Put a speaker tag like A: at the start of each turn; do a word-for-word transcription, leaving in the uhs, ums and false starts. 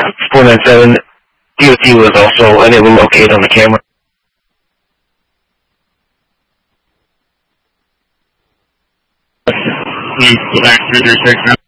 A: four nine seven, D O T was also unable to locate on the camera.
B: Please go back through their six.